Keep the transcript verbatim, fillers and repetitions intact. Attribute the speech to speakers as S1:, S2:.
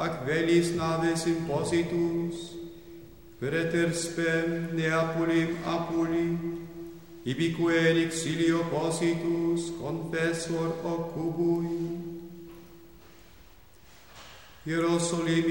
S1: ac velis naves impositus, preter spem Neapolim Apuli, ibique in exilio positus confessor occupui. Hierosolim